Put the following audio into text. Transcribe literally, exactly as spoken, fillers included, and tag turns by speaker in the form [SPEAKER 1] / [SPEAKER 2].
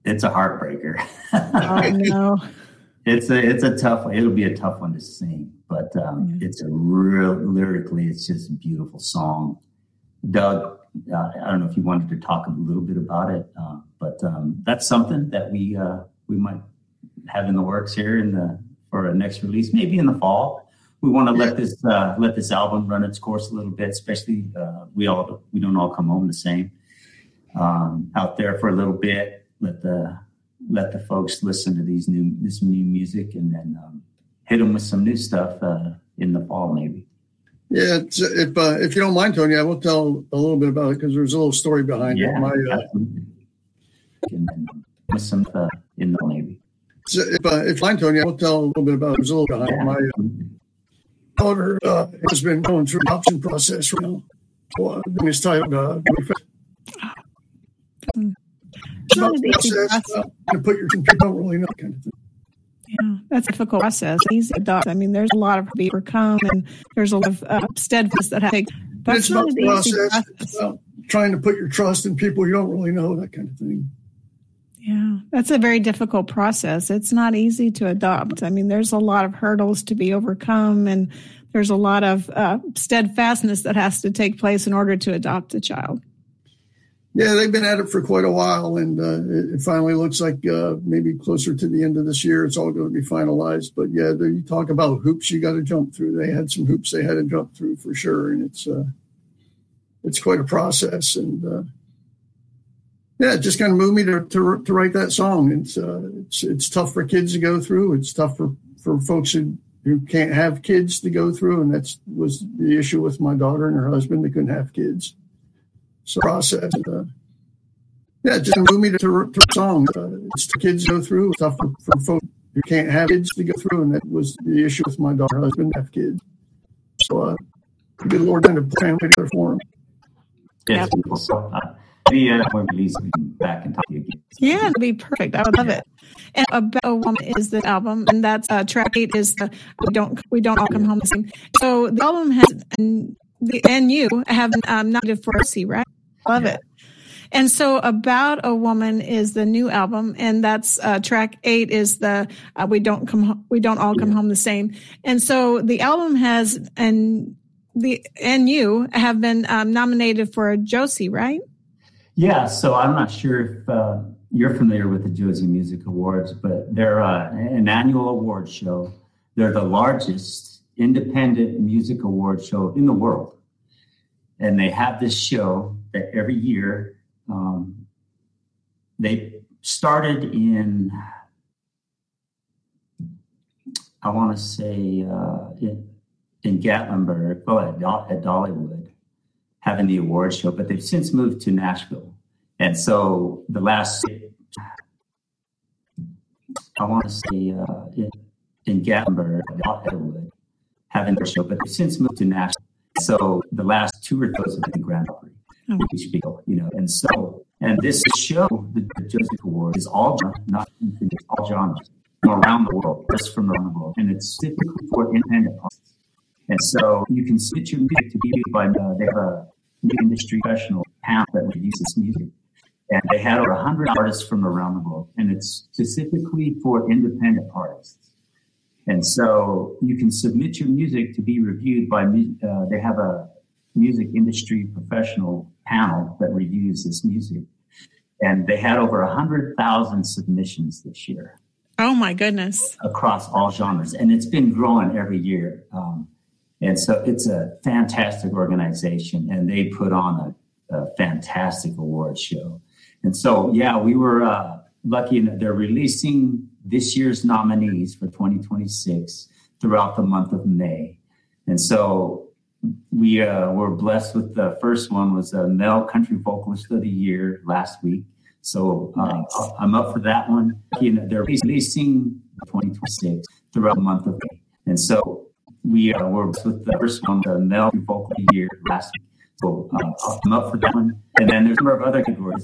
[SPEAKER 1] it's a heartbreaker.
[SPEAKER 2] Oh no.
[SPEAKER 1] It's a it's a tough one. It'll be a tough one to sing, but um, mm-hmm. it's a real lyrically, it's just a beautiful song. Doug, uh, I don't know if you wanted to talk a little bit about it, uh, but um, that's something that we uh, we might have in the works here in the for a next release, maybe in the fall. We want to let this uh, let this album run its course a little bit, especially uh, we all we don't all come home the same. Um, out there for a little bit, let the let the folks listen to these new this new music, and then um, hit them with some new stuff uh, in the fall, maybe.
[SPEAKER 3] Yeah, it's, if uh, if you don't mind, Tony, I will tell a little bit about it because there's a little story behind
[SPEAKER 1] yeah,
[SPEAKER 3] it. My, uh,
[SPEAKER 1] absolutely. And then um, with some uh, in the maybe.
[SPEAKER 3] So if uh, if you mind, Tony, I will tell a little bit about it. There's a little behind
[SPEAKER 1] yeah,
[SPEAKER 3] my. Uh, daughter uh, has been going through the adoption process right now. So, uh, it's titled. Uh, About the process, uh, to put your people don't really know kind of thing.
[SPEAKER 2] Yeah, that's a difficult process. Easy to adopt. I mean, there's a lot of be overcome, and there's a lot of uh, steadfast that have to take. That's
[SPEAKER 3] it's
[SPEAKER 2] not
[SPEAKER 3] about
[SPEAKER 2] an
[SPEAKER 3] the
[SPEAKER 2] easy
[SPEAKER 3] process.
[SPEAKER 2] process.
[SPEAKER 3] It's about trying to put your trust in people you don't really know, that kind of thing.
[SPEAKER 2] Yeah, that's a very difficult process. It's not easy to adopt. I mean, there's a lot of hurdles to be overcome, and there's a lot of uh, steadfastness that has to take place in order to adopt a child.
[SPEAKER 3] Yeah, they've been at it for quite a while, and uh, it finally looks like uh, maybe closer to the end of this year, it's all going to be finalized. But yeah, you talk about hoops you got to jump through. They had some hoops they had to jump through for sure, and it's uh, it's quite a process. And uh, yeah, it just kind of moved me to to, to write that song. It's uh, it's it's tough for kids to go through. It's tough for, for folks who, who can't have kids to go through, and that's was the issue with my daughter and her husband. They couldn't have kids. So process. Uh, yeah, just moved me to, to, to song. Uh, it's kids go through. It's tough for, for folks who can't have kids to go through, and that was the issue with my daughter. Husband have kids. So, uh, the good Lord kind of put family together for him.
[SPEAKER 1] Yes, yeah. So, uh, maybe uh, when we release, we can back and talk to you again.
[SPEAKER 2] Yeah, it'd be perfect. I would love it. And About a Woman is the album, and that's uh, track eight is the we don't we don't all come home the same. So the album has and the and you have um, nominated for a C, right? Love yeah. it. And so About a Woman is the new album, and that's uh, track eight is the uh, we don't come we don't all come yeah. home the same. And so the album has and the and you have been um, nominated for a Josie, right?
[SPEAKER 1] Yeah. So I'm not sure if uh, you're familiar with the Josie Music Awards, but they're uh, an annual award show. They're the largest independent music award show in the world. And they have this show that every year, um, they started in, I want to say, uh, in, in Gatlinburg, well, at, at Dollywood, having the award show, but they've since moved to Nashville. And so the last, I want to say, uh, in, in Gatlinburg, at Dollywood, having the show, but they've since moved to Nashville. So the last two or those have been the Grand Prix, oh. Spiegel, you know, and so and this show, the, the Josie Award, is all not it's all genres from around the world, just from around the world, and it's specifically for independent artists. And so you can switch your music to be by uh, they have a industry professional panel that reviews this music, and they had over a hundred artists from around the world, and it's specifically for independent artists. And so you can submit your music to be reviewed by, uh, they have a music industry professional panel that reviews this music. And they had over one hundred thousand submissions this year.
[SPEAKER 2] Oh, my goodness.
[SPEAKER 1] Across all genres. And it's been growing every year. Um, and so it's a fantastic organization, and they put on a, a fantastic award show. And so, yeah, we were uh, lucky that they're releasing this year's nominees for twenty twenty-six throughout the month of May. And so we uh, were blessed with the first one was a Male Country Vocalist of the Year last week. So uh, nice. I'm up for that one. You know, they're releasing twenty twenty-six throughout the month of May. And so we uh, were blessed with the first one, the Male Country Vocal of the Year last week. So uh, I'm up for that one. And then there's a number of other categories.